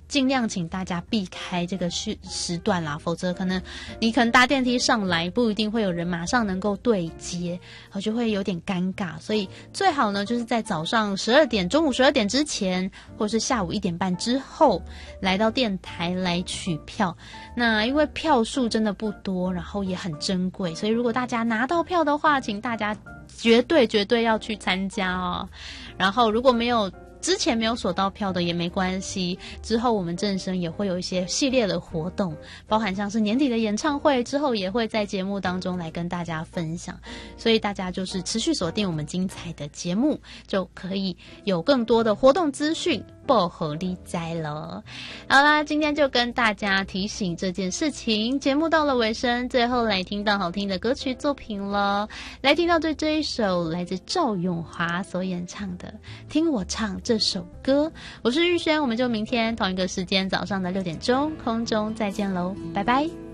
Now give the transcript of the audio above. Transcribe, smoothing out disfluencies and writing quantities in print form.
尽量请大家避开这个时段啦，否则你可能搭电梯上来，不一定会有人马上能够对接，就会有点尴尬。所以最好呢，就是在早上12点、中午12点之前，或是下午1点半之后，来到电台来取票。那因为票数真的不多，然后也很珍贵，所以如果大家拿到票的话，请大家绝对要去参加哦。然后如果之前没有锁到票的也没关系，之后我们正声也会有一些系列的活动，包含像是年底的演唱会，之后也会在节目当中来跟大家分享，所以大家就是持续锁定我们精彩的节目，就可以有更多的活动资讯报给你知了。好啦，今天就跟大家提醒这件事情，节目到了尾声，最后来听到好听的歌曲作品了，来听到这一首来自赵咏华所演唱的《听我唱》这首歌。我是玉轩，我们就明天同一个时间早上的6点钟空中再见喽，拜拜。